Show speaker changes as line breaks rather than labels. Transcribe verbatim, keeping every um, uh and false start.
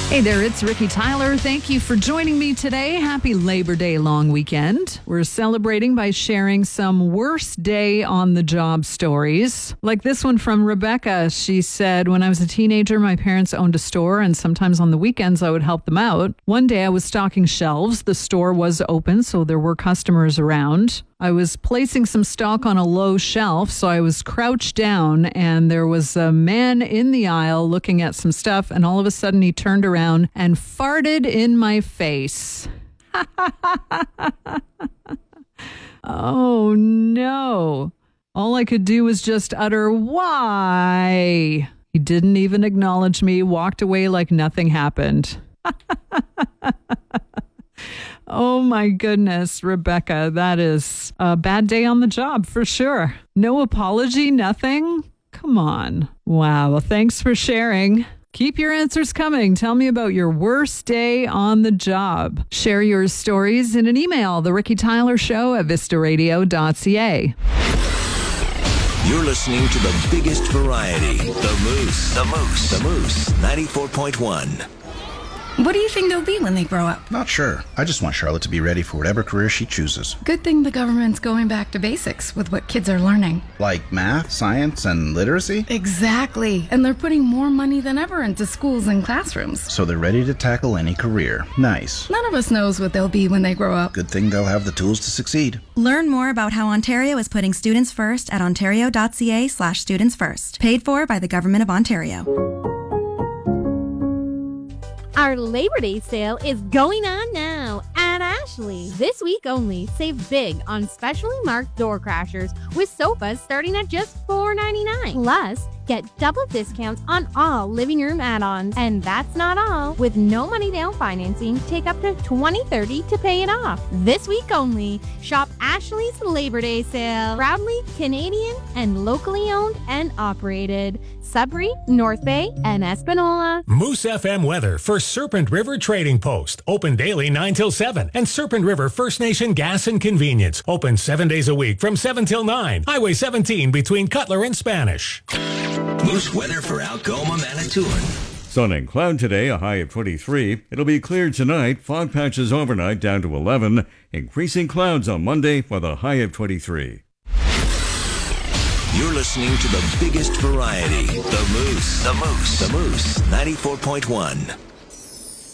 Hey there, it's Ricky Tyler. Thank you for joining me today. Happy Labor Day long weekend. We're celebrating by sharing some worst day on the job stories. Like this one from Rebecca. She said, when I was a teenager, my parents owned a store and sometimes on the weekends I would help them out. One day I was stocking shelves. The store was open, so there were customers around. I was placing some stock on a low shelf, so I was crouched down and there was a man in the aisle looking at some stuff, and all of a sudden he turned around and farted in my face. Oh no. All I could do was just utter, "Why?" He didn't even acknowledge me, walked away like nothing happened. Oh my goodness, Rebecca, that is a bad day on the job for sure. No apology, nothing? Come on. Wow. Well, thanks for sharing. Keep your answers coming. Tell me about your worst day on the job. Share your stories in an email, The Ricky Tyler Show at vista radio dot c a.
You're listening to the biggest variety, The Moose. The Moose. The Moose, ninety-four point one.
What do you think they'll be when they grow up?
Not sure. I just want Charlotte to be ready for whatever career she chooses.
Good thing the government's going back to basics with what kids are learning.
Like math, science, and literacy?
Exactly. And they're putting more money than ever into schools and classrooms.
So they're ready to tackle any career. Nice.
None of us knows what they'll be when they grow up.
Good thing they'll have the tools to succeed.
Learn more about how Ontario is putting students first at ontario dot c a slash students first. Paid for by the Government of Ontario.
Our Labor Day sale is going on now at Ashley. This week only, save big on specially marked door crashers with sofas starting at just four ninety-nine. Plus, get double discounts on all living room add-ons. And that's not all. With no money down financing, take up to twenty thirty to pay it off. This week only, shop Ashley's Labor Day sale. Proudly Canadian and locally owned and operated. Sudbury, North Bay, and Espanola.
Moose F M weather for Serpent River Trading Post. Open daily nine till seven. And Serpent River First Nation Gas and Convenience. Open seven days a week from seven till nine. Highway seventeen between Cutler and Spanish.
Moose weather for Algoma, Manitoulin.
Sun and cloud today, a high of twenty-three. It'll be clear tonight. Fog patches overnight down to eleven. Increasing clouds on Monday with a high of twenty-three.
You're listening to the biggest variety, The Moose. The Moose. The Moose, ninety-four point one.